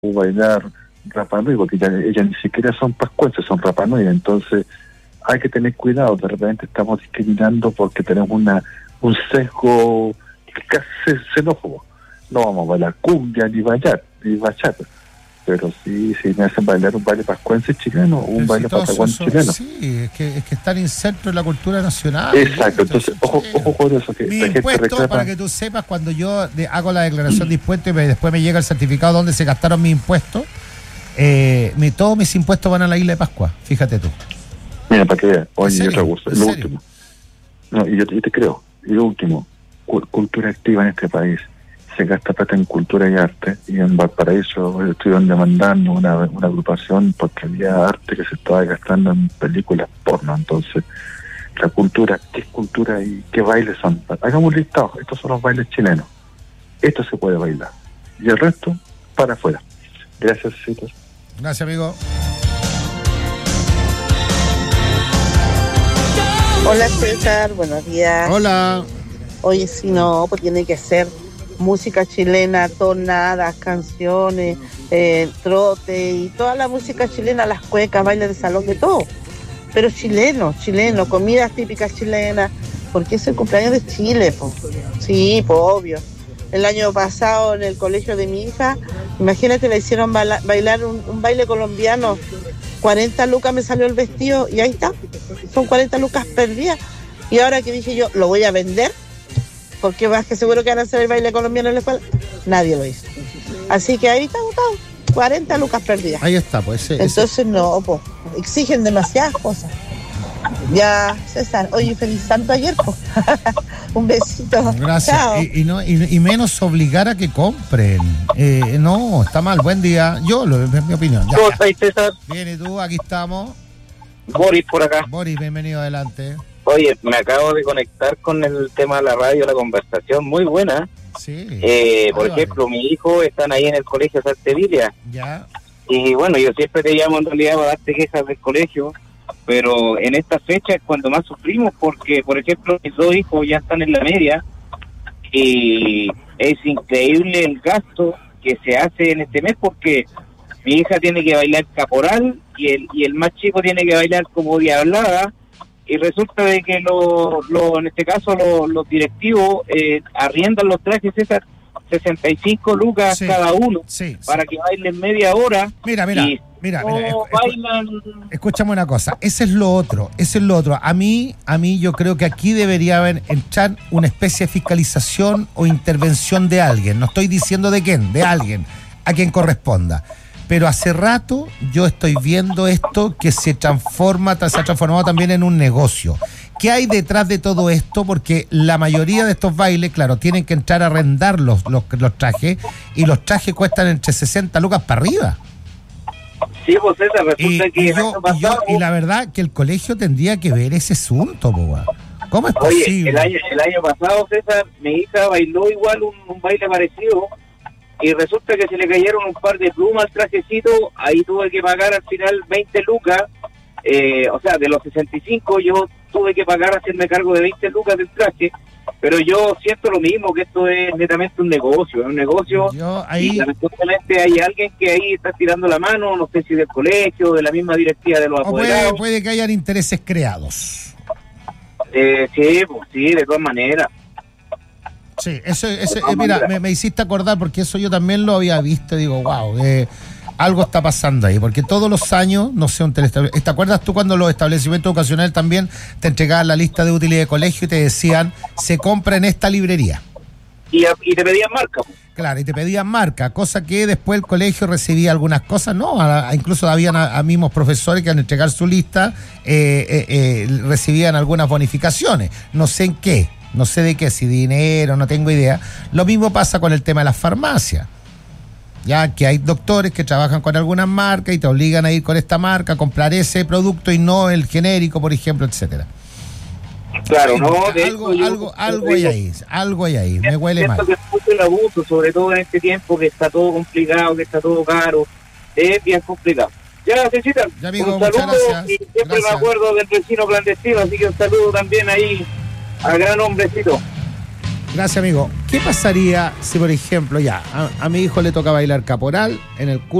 bailar Rapa Nui, porque ellas ni siquiera son pascuenses, son Rapa Nui. Entonces hay que tener cuidado, de repente estamos discriminando porque tenemos un sesgo casi xenófobo. No vamos a bailar cumbia ni bachata, pero sí me hacen bailar un baile pascuense chileno o un baile pataguán chileno. Sí, es que están insertos en la cultura nacional. Exacto, entonces ojo con eso. Que mi impuesto, para que tú sepas, cuando yo hago la declaración de impuestos y después me llega el certificado donde se gastaron mis impuestos, todos mis impuestos van a la isla de Pascua, fíjate tú. Mira, para que veas, oye, otra cosa, lo último. No, y yo te creo, y lo último, cultura activa en este país. Se gasta plata en cultura y arte, y en Valparaíso estuvieron demandando una agrupación porque había arte que se estaba gastando en películas porno. Entonces, la cultura, ¿qué es cultura y qué bailes son? Hagamos un listado, estos son los bailes chilenos, esto se puede bailar, y el resto, para afuera. Gracias, Citos. Gracias, amigo. Hola, César, buenos días. Hola. Oye, si no, pues tiene que ser música chilena, tonadas, canciones, trote y toda la música chilena, las cuecas, bailes de salón, de todo. Pero chileno, comidas típicas chilenas, porque es el cumpleaños de Chile, po. Sí, pues obvio. El año pasado en el colegio de mi hija, imagínate, le hicieron bailar un baile colombiano. 40 lucas me salió el vestido y ahí está. Son 40 lucas perdidas. Y ahora que dije yo, lo voy a vender, porque más que seguro que van a hacer el baile colombiano en la escuela, nadie lo hizo. Así que ahí está botado, 40 lucas perdidas. Ahí está, pues. Entonces no, pues, exigen demasiadas cosas. Ya, César, oye, feliz santo ayer, pues. Un besito. Gracias. Chao. Y menos obligar a que compren. No, está mal. Buen día. Es mi opinión. ¿Cómo estáis, César? Bien, ¿y tú? Aquí estamos. Boris por acá. Boris, bienvenido, adelante. Oye, me acabo de conectar con el tema de la radio, la conversación, muy buena. Sí. Por ejemplo, mi hijo están ahí en el colegio Sartevilia. Ya. Y bueno, yo siempre te llamo en realidad para darte quejas del colegio, pero en esta fecha es cuando más sufrimos porque, por ejemplo, mis dos hijos ya están en la media y es increíble el gasto que se hace en este mes porque mi hija tiene que bailar caporal y el más chico tiene que bailar como diablada. Y resulta de que en este caso los directivos arriendan los trajes, César, 65 lucas cada uno, para que bailen media hora. Mira, bailan. Escúchame una cosa, ese es lo otro. A mí yo creo que aquí debería entrar una especie de fiscalización o intervención de alguien. No estoy diciendo de quién, de alguien, a quien corresponda. Pero hace rato yo estoy viendo esto que se ha transformado también en un negocio. ¿Qué hay detrás de todo esto? Porque la mayoría de estos bailes, claro, tienen que entrar a arrendar los trajes, y los trajes cuestan entre 60 lucas para arriba. Sí, pues César, resulta que y la verdad que el colegio tendría que ver ese asunto, boba. ¿Cómo es posible? Oye, el año pasado, César, mi hija bailó igual un baile parecido. Y resulta que se le cayeron un par de plumas al trajecito, ahí tuve que pagar al final 20 lucas, o sea, de los 65 yo tuve que pagar, hacerme cargo de 20 lucas del traje, pero yo siento lo mismo, que esto es netamente un negocio, y lamentablemente hay alguien que ahí está tirando la mano, no sé si del colegio, de la misma directiva de los apoderados. Puede que hayan intereses creados. Sí, de todas maneras. Sí, eso mira, me hiciste acordar porque eso yo también lo había visto, digo, wow, algo está pasando ahí, porque todos los años, no sé, ¿te acuerdas tú cuando los establecimientos educacionales también te entregaban la lista de útiles de colegio y te decían, se compra en esta librería? Y te pedían marca. Claro, y te pedían marca, cosa que después el colegio recibía algunas cosas, no, incluso habían a mismos profesores que al entregar su lista recibían algunas bonificaciones, no sé en qué. No sé de qué, si dinero, no tengo idea. Lo mismo pasa con el tema de las farmacias. Ya que hay doctores que trabajan con algunas marcas y te obligan a ir con esta marca, a comprar ese producto y no el genérico, por ejemplo, etcétera. Claro, algo hay ahí, me huele mal. Que es mucho el abuso, sobre todo en este tiempo que está todo complicado, que está todo caro, es bien complicado. Ya, Cecita, amigo, un saludo, y siempre me acuerdo del vecino clandestino, así que un saludo también ahí al gran hombrecito. Gracias, amigo. ¿Qué pasaría si, por ejemplo, a mi hijo le toca bailar caporal en el curso